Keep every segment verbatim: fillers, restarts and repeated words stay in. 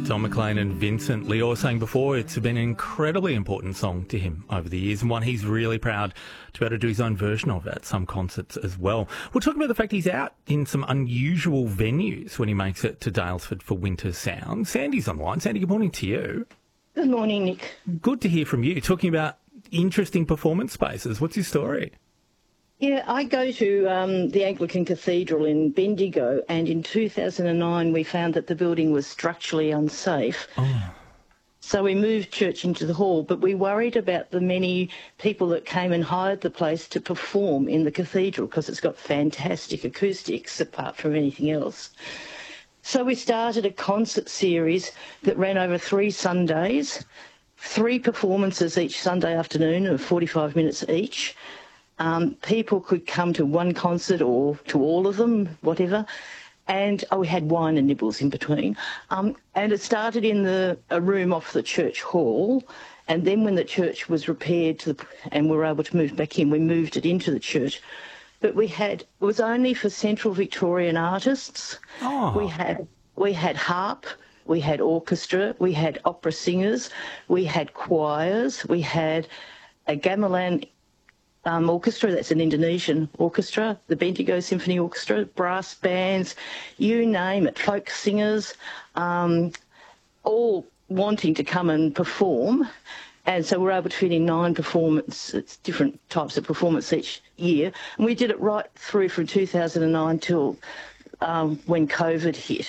Don McLean and Vincent. Leo was saying before it's been an incredibly important song to him over the years and one he's really proud to be able to do his own version of at some concerts as well. We'll talk about the fact he's out in some unusual venues when he makes it to Daylesford for Winter Sound. Sandy's online. Sandy, good morning to you. Good morning, Nick. Good to hear from you. Talking about interesting performance spaces. What's your story? Yeah, I go to um, the Anglican Cathedral in Bendigo, and in two thousand nine we found that the building was structurally unsafe. Oh. So we moved church into the hall, but we worried about the many people that came and hired the place to perform in the cathedral because it's got fantastic acoustics apart from anything else. So we started a concert series that ran over three Sundays, three performances each Sunday afternoon of forty-five minutes each. Um, people could come to one concert or to all of them, whatever. And oh, we had wine and nibbles in between. Um, and it started in the a room off the church hall. And then when the church was repaired to the, and we were able to move back in, we moved it into the church. But we had, it was only for Central Victorian artists. Oh. We had we had harp, we had orchestra, we had opera singers, we had choirs, we had a gamelan Um, orchestra, that's an Indonesian orchestra, the Bendigo Symphony Orchestra, brass bands, you name it, folk singers, um, all wanting to come and perform. And so we're able to fit in nine performances, different types of performance each year. And we did it right through from two thousand nine till um, when COVID hit.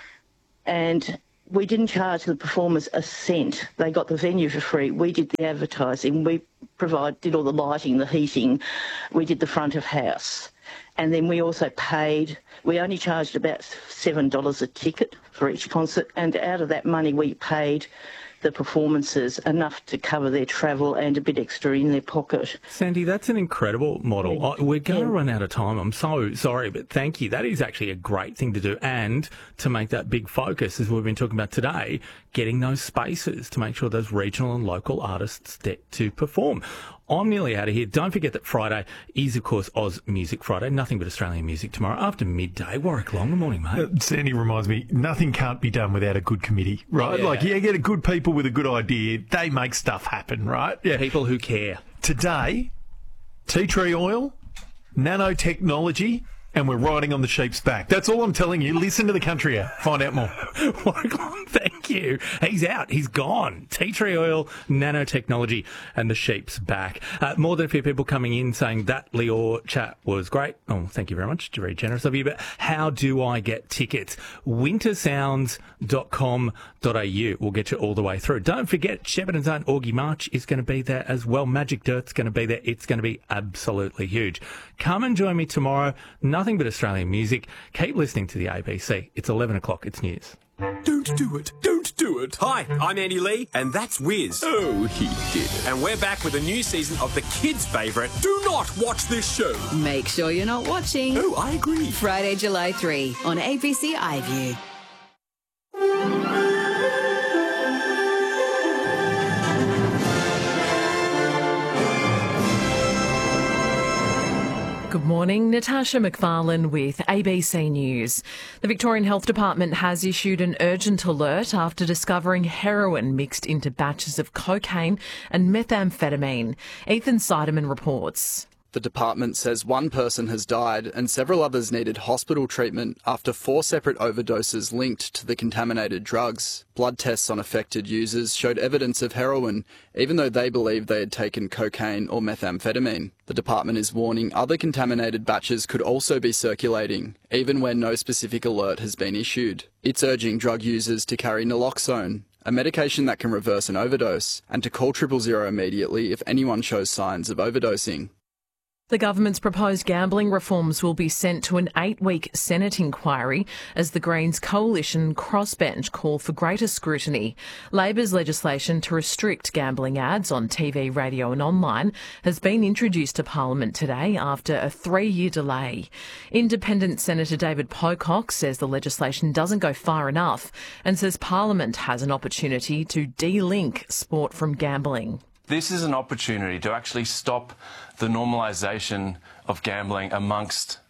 And we didn't charge the performers a cent. They got the venue for free. We did the advertising. We provide, did all the lighting, the heating. We did the front of house. And then we also paid, we only charged about seven dollars a ticket for each concert. And out of that money, we paid the performances enough to cover their travel and a bit extra in their pocket. Sandy, that's an incredible model. Yeah. Oh, we're going to Yeah. run out of time. I'm so sorry, but thank you. That is actually a great thing to do. And to make that big focus, as we've been talking about today, getting those spaces to make sure those regional and local artists get to perform. I'm nearly out of here. Don't forget that Friday is, of course, Oz Music Friday. Nothing but Australian music tomorrow after midday. Warwick Long, good morning, mate. Uh, Sandy reminds me, nothing can't be done without a good committee, right? Yeah. Like, you get a good people with a good idea, they make stuff happen, right? Yeah. People who care. Today, tea tree oil, nanotechnology, and we're riding on the sheep's back. That's all I'm telling you. Listen to the country out. Find out more. Warwick Long, thank you. He's out. He's gone. Tea tree oil, nanotechnology, and the sheep's back. Uh, more than a few people coming in saying that Lior chat was great. Oh, thank you very much. Very generous of you. But how do I get tickets? winter sounds dot com dot a u will get you all the way through. Don't forget, Shepparton's own Augie March is going to be there as well. Magic Dirt's going to be there. It's going to be absolutely huge. Come and join me tomorrow. Nothing but Australian music. Keep listening to the A B C. It's eleven o'clock. It's news. Don't do it. Don't do it. Hi, I'm Andy Lee, and that's Wiz. Oh, he did. And we're back with a new season of the kids' favourite, Do Not Watch This Show. Make sure you're not watching. Oh, I agree. Friday, July third on A B C iView. Good morning, Natasha McFarlane with A B C News. The Victorian Health Department has issued an urgent alert after discovering heroin mixed into batches of cocaine and methamphetamine. Ethan Seidemann reports. The department says one person has died and several others needed hospital treatment after four separate overdoses linked to the contaminated drugs. Blood tests on affected users showed evidence of heroin, even though they believed they had taken cocaine or methamphetamine. The department is warning other contaminated batches could also be circulating, even where no specific alert has been issued. It's urging drug users to carry naloxone, a medication that can reverse an overdose, and to call triple zero immediately if anyone shows signs of overdosing. The government's proposed gambling reforms will be sent to an eight-week Senate inquiry as the Greens coalition crossbench call for greater scrutiny. Labor's legislation to restrict gambling ads on T V, radio and online has been introduced to Parliament today after a three-year delay. Independent Senator David Pocock says the legislation doesn't go far enough and says Parliament has an opportunity to de-link sport from gambling. This is an opportunity to actually stop the normalisation of gambling amongst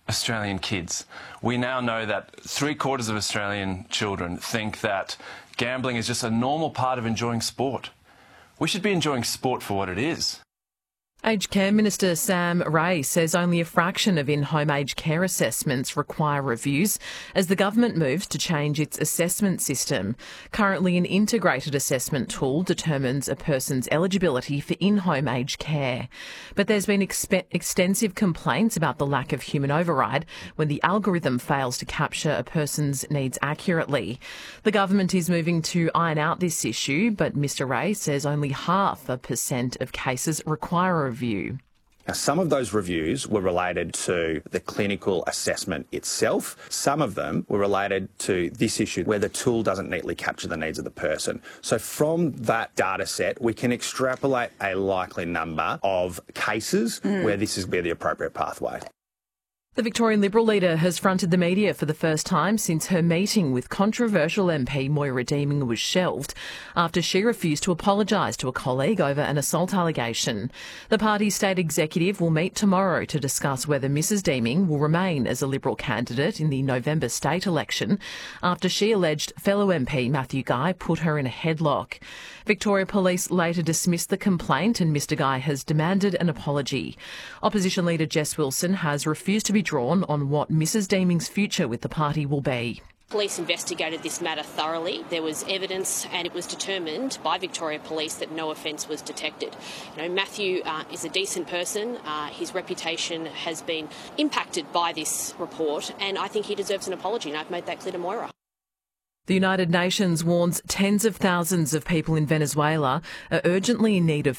Australian kids. We now know that three quarters of Australian children think that gambling is just a normal part of enjoying sport. We should be enjoying sport for what it is. Aged Care Minister Sam Rae says only a fraction of in-home aged care assessments require reviews as the government moves to change its assessment system. Currently, an integrated assessment tool determines a person's eligibility for in-home aged care. But there's been expe- extensive complaints about the lack of human override when the algorithm fails to capture a person's needs accurately. The government is moving to iron out this issue, but Mr Rae says only half a percent of cases require a review. Now, some of those reviews were related to the clinical assessment itself. Some of them were related to this issue where the tool doesn't neatly capture the needs of the person. So from that data set, we can extrapolate a likely number of cases mm. where this is where the appropriate pathway. The Victorian Liberal leader has fronted the media for the first time since her meeting with controversial M P Moira Deeming was shelved after she refused to apologise to a colleague over an assault allegation. The party's state executive will meet tomorrow to discuss whether Missus Deeming will remain as a Liberal candidate in the November state election after she alleged fellow M P Matthew Guy put her in a headlock. Victoria Police later dismissed the complaint and Mr Guy has demanded an apology. Opposition leader Jess Wilson has refused to be drawn on what Missus Deeming's future with the party will be. Police investigated this matter thoroughly. There was evidence and it was determined by Victoria Police that no offence was detected. You know, Matthew uh, is a decent person. Uh, his reputation has been impacted by this report and I think he deserves an apology and I've made that clear to Moira. The United Nations warns tens of thousands of people in Venezuela are urgently in need of